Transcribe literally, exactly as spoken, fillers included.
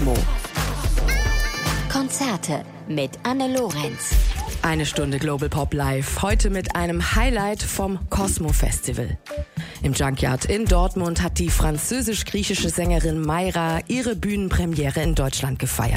Cosmo. Konzerte mit Anne Lorenz. Eine Stunde Global Pop Live, heute mit einem Highlight vom Cosmo Festival. Im Junkyard in Dortmund hat die französisch-griechische Sängerin Mayra ihre Bühnenpremiere in Deutschland gefeiert.